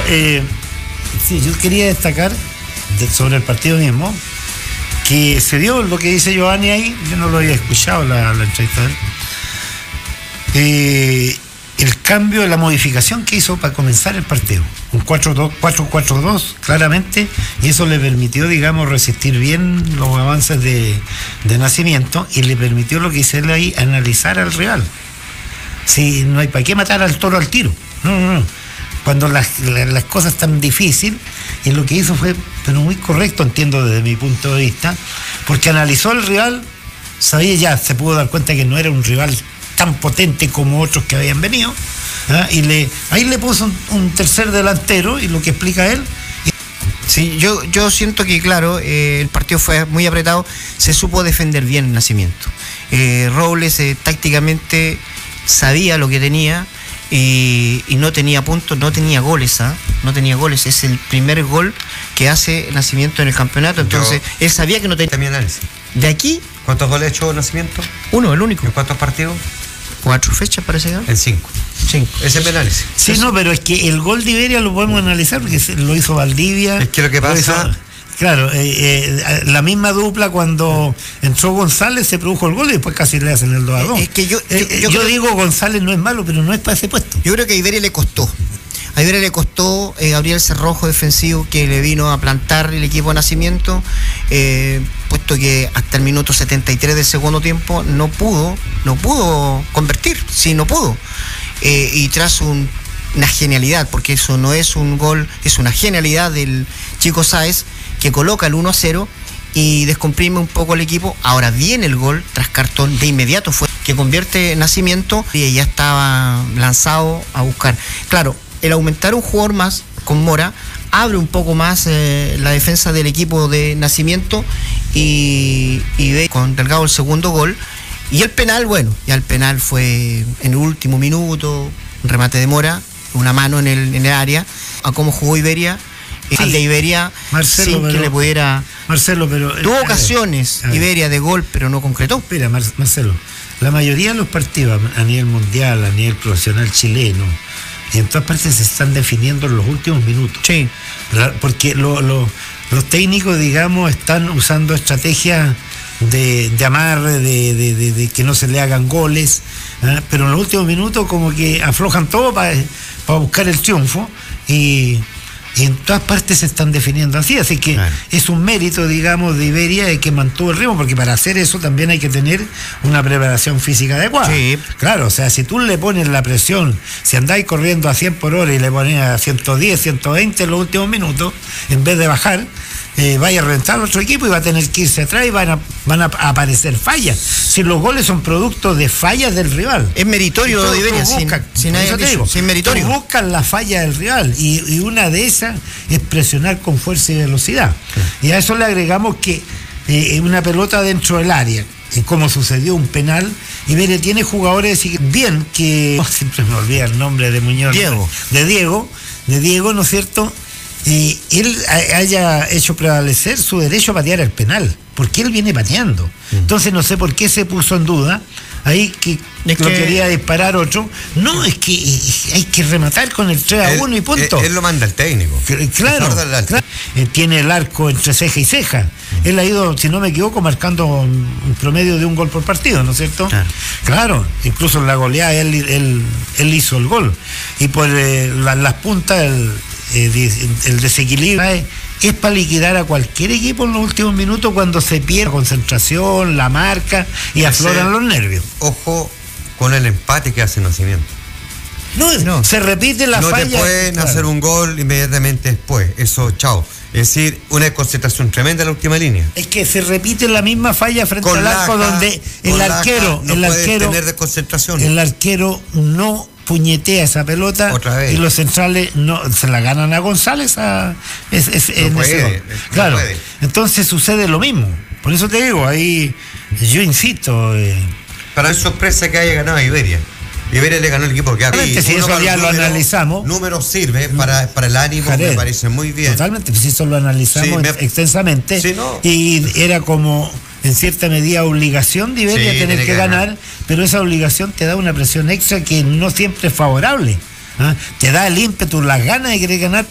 sí, yo quería destacar sobre el partido mismo, que se dio lo que dice Giovanni ahí, yo no lo había escuchado la entrevista de él. El cambio, la modificación que hizo para comenzar el partido, un 4-4-2 claramente, y eso le permitió, digamos, resistir bien los avances de Nacimiento, y le permitió lo que hice él ahí, analizar al rival. Si no hay para qué matar al toro al tiro, no. Cuando las cosas están difíciles, y lo que hizo fue, pero muy correcto, entiendo desde mi punto de vista, porque analizó al rival, sabía ya, se pudo dar cuenta que no era un rival tan potente como otros que habían venido, y ahí le puso un tercer delantero, y lo que explica él. Sí, yo siento que, claro, el partido fue muy apretado, se supo defender bien el Nacimiento. Robles tácticamente sabía lo que tenía, y no tenía puntos, no tenía goles, no tenía goles. Es el primer gol que hace Nacimiento en el campeonato, entonces él sabía que no tenía. Mi análisis. De aquí. ¿Cuántos goles ha hecho Nacimiento? Uno, el único. ¿En cuántos partidos? 4 fechas, parece que. En 5. Ese es mi análisis. Sí, no, pero es que el gol de Iberia lo podemos analizar porque lo hizo Valdivia. Es que lo que pasa. Claro, la misma dupla cuando entró González se produjo el gol y después casi le hacen el 2-2. Es que yo digo, González no es malo, pero no es para ese puesto. Yo creo que a Iberia le costó. A Iberia le costó Gabriel Cerrojo defensivo, que le vino a plantar el equipo de Nacimiento, puesto que hasta el minuto 73 del segundo tiempo no pudo convertir, sí, no pudo. Y tras una genialidad, porque eso no es un gol, es una genialidad del Chico Sáez, que coloca el 1-0 y descomprime un poco el equipo. Ahora viene el gol tras cartón, de inmediato fue que convierte Nacimiento, y ya estaba lanzado a buscar. Claro, el aumentar un jugador más con Mora abre un poco más la defensa del equipo de Nacimiento, y ve con Delgado el segundo gol. Y el penal, bueno, ya el penal fue en el último minuto, un remate de Mora, una mano en el área, a cómo jugó Iberia. Sí, de Iberia, Marcelo, sin que le pudiera. Marcelo, pero. Tuvo ocasiones, Iberia, de gol, pero no concretó. Espera, Marcelo, la mayoría de los partidos a nivel mundial, a nivel profesional chileno, y en todas partes se están definiendo en los últimos minutos. Sí. Porque los técnicos, digamos, están usando estrategias de amarre, de que no se le hagan goles, pero en los últimos minutos como que aflojan todo para buscar el triunfo, y en todas partes se están definiendo así que claro, es un mérito, digamos, de Iberia, de que mantuvo el ritmo, porque para hacer eso también hay que tener una preparación física adecuada. Sí. Claro, o sea, si tú le pones la presión, si andáis corriendo a 100 por hora y le pones a 110, 120 en los últimos minutos, en vez de bajar, vaya a reventar a otro equipo y va a tener que irse atrás, y van a aparecer fallas. Si los goles son producto de fallas del rival. Es meritorio de Iberia, sin meritorio. Buscan la falla del rival, y una de esas es presionar con fuerza y velocidad. Y a eso le agregamos que una pelota dentro del área, como sucedió un penal, Iberia tiene jugadores bien que siempre me olvida el nombre de Muñoz, de Diego, ¿no es cierto? Y él haya hecho prevalecer su derecho a patear el penal, porque él viene pateando. Entonces no sé por qué se puso en duda ahí que quería disparar otro. No, es que hay que rematar con el 3-1 y punto. Él lo manda el técnico. Claro. Tiene el arco entre ceja y ceja. Él ha ido, si no me equivoco, marcando un promedio de un gol por partido, ¿no es cierto? Claro, incluso en la goleada él hizo el gol. Y por las puntas, el desequilibrio es para liquidar a cualquier equipo en los últimos minutos, cuando se pierde la concentración, la marca, y afloran los nervios. Ojo con el empate que hace Nacimiento. No, se repite la falla. No te pueden hacer un gol inmediatamente después. Eso, chao. Es decir, una concentración tremenda en la última línea. Es que se repite la misma falla frente al arco, donde el arquero tener desconcentración. El arquero no puñetea esa pelota, y los centrales no se la ganan a González. Claro. Entonces sucede lo mismo. Por eso te digo, ahí yo insisto. Para es sorpresa que haya ganado Iberia. Iberia le ganó el equipo que ha. Si eso ya lo analizamos. Números sirve para el ánimo, Jared, me parece muy bien. Totalmente, si eso lo analizamos extensamente. Sí, no. Y era como, en cierta medida, obligación de Iberia tener que ganar, pero esa obligación te da una presión extra que no siempre es favorable. Te da el ímpetu, las ganas de querer ganar,